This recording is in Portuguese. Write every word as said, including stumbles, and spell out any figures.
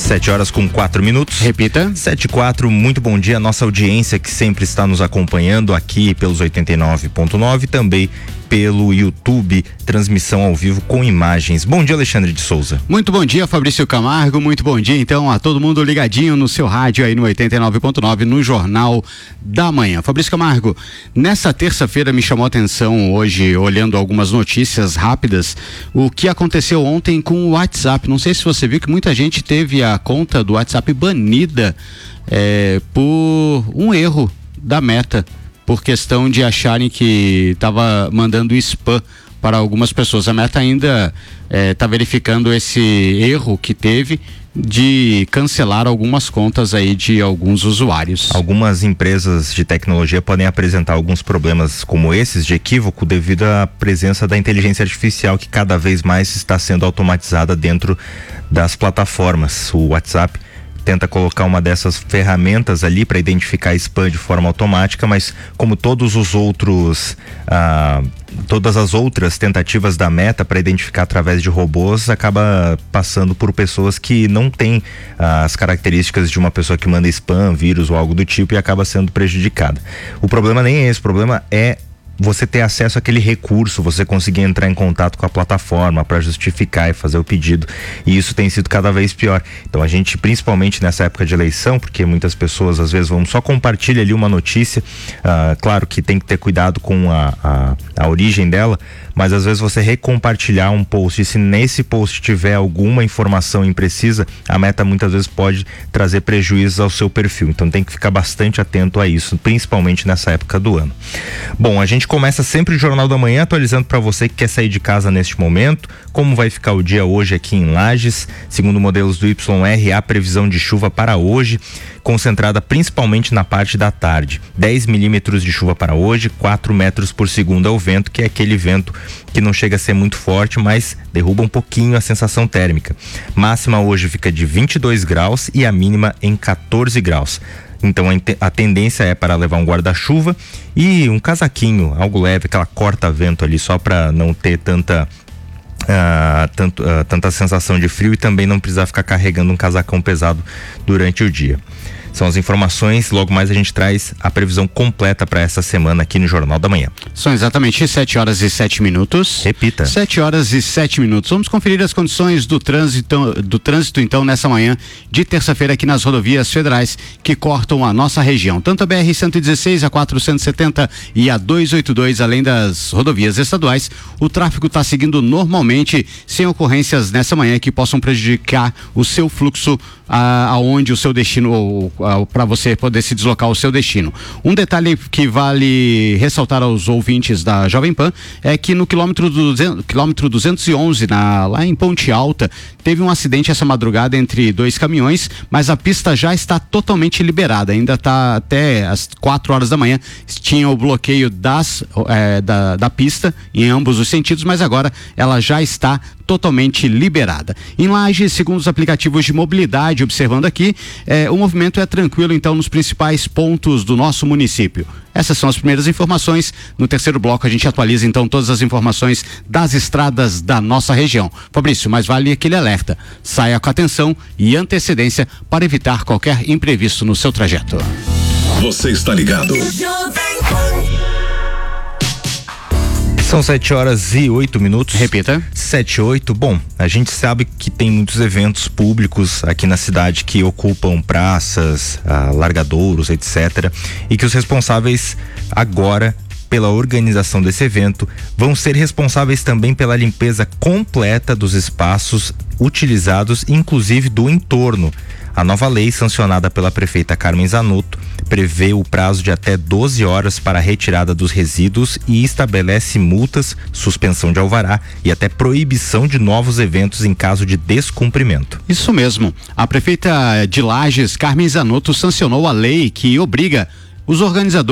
Sete horas com quatro minutos. Repita. Sete e quatro, muito bom dia. Nossa audiência que sempre está nos acompanhando aqui pelos oitenta e nove ponto nove, também pelo YouTube, transmissão ao vivo com imagens. Bom dia, Alexandre de Souza. Muito bom dia, Fabrício Camargo. Muito bom dia, então, a todo mundo ligadinho no seu rádio aí no oitenta e nove ponto nove, no Jornal da Manhã. Fabrício Camargo, nessa terça-feira me chamou a atenção hoje, olhando algumas notícias rápidas, o que aconteceu ontem com o WhatsApp. Não sei se você viu que muita gente teve a conta do WhatsApp banida é, por um erro da Meta, por questão de acharem que estava mandando spam para algumas pessoas. A Meta ainda está eh, verificando esse erro que teve de cancelar algumas contas aí de alguns usuários. Algumas empresas de tecnologia podem apresentar alguns problemas como esses de equívoco devido à presença da inteligência artificial que cada vez mais está sendo automatizada dentro das plataformas. O WhatsApp tenta colocar uma dessas ferramentas ali para identificar spam de forma automática, mas como todos os outros, ah, todas as outras tentativas da Meta para identificar através de robôs, acaba passando por pessoas que não têm ah, as características de uma pessoa que manda spam, vírus ou algo do tipo e acaba sendo prejudicada. O problema nem é esse, o problema é você ter acesso àquele recurso, você conseguir entrar em contato com a plataforma para justificar e fazer o pedido, e isso tem sido cada vez pior. Então a gente, principalmente nessa época de eleição, porque muitas pessoas às vezes vão só compartilhar ali uma notícia, uh, claro que tem que ter cuidado com a, a, a origem dela, mas às vezes você recompartilhar um post, e se nesse post tiver alguma informação imprecisa, a Meta muitas vezes pode trazer prejuízos ao seu perfil, então tem que ficar bastante atento a isso, principalmente nessa época do ano. Bom, a gente começa sempre o Jornal da Manhã atualizando para você que quer sair de casa neste momento, como vai ficar o dia hoje aqui em Lages. Segundo modelos do Y R, há previsão de chuva para hoje, concentrada principalmente na parte da tarde. dez milímetros de chuva para hoje, quatro metros por segundo é o vento, que é aquele vento que não chega a ser muito forte, mas derruba um pouquinho a sensação térmica. Máxima hoje fica de vinte e dois graus e a mínima em quatorze graus. Então a tendência é para levar um guarda-chuva e um casaquinho, algo leve, aquela corta-vento ali, só para não ter tanta uh, tanto, uh, tanta sensação de frio e também não precisar ficar carregando um casacão pesado durante o dia. São as informações, logo mais a gente traz a previsão completa para essa semana aqui no Jornal da Manhã. São exatamente sete horas e sete minutos. Repita. Sete horas e sete minutos. Vamos conferir as condições do trânsito, do trânsito então nessa manhã de terça-feira aqui nas rodovias federais que cortam a nossa região. Tanto a B R cento e dezesseis, a quatrocentos e setenta e a duzentos e oitenta e dois, além das rodovias estaduais, o tráfego está seguindo normalmente, sem ocorrências nessa manhã que possam prejudicar o seu fluxo a, aonde o seu destino, ou para você poder se deslocar ao seu destino. Um detalhe que vale ressaltar aos ouvintes da Jovem Pan é que no quilômetro, duzentos, quilômetro duzentos e onze, na, lá em Ponte Alta, teve um acidente essa madrugada entre dois caminhões, mas a pista já está totalmente liberada, ainda está até às quatro horas da manhã, tinha o bloqueio das, é, da, da pista em ambos os sentidos, mas agora ela já está totalmente liberada. Em Lages, segundo os aplicativos de mobilidade, observando aqui, eh, o movimento é tranquilo então nos principais pontos do nosso município. Essas são as primeiras informações. No terceiro bloco a gente atualiza então todas as informações das estradas da nossa região. Fabrício, mas vale aquele alerta. Saia com atenção e antecedência para evitar qualquer imprevisto no seu trajeto. Você está ligado? São sete horas e oito minutos. Repita. Sete e oito. Bom, a gente sabe que tem muitos eventos públicos aqui na cidade que ocupam praças, ah, largadouros, etcétera. E que os responsáveis agora pela organização desse evento vão ser responsáveis também pela limpeza completa dos espaços utilizados, inclusive do entorno. A nova lei, sancionada pela prefeita Carmen Zanotto, prevê o prazo de até doze horas para a retirada dos resíduos e estabelece multas, suspensão de alvará e até proibição de novos eventos em caso de descumprimento. Isso mesmo. A prefeita de Lages, Carmen Zanotto, sancionou a lei que obriga os organizadores